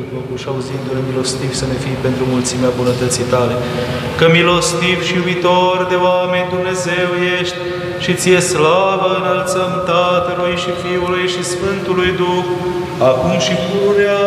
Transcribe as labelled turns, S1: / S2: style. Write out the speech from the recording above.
S1: mijlocul și auzindu-ne milostiv să ne fii pentru mulțimea bunătății Tale. Că milostiv și iubitor de oameni Dumnezeu ești și Ție slavă înălțăm Tatălui și Fiului și Sfântului Duh, acum și pururea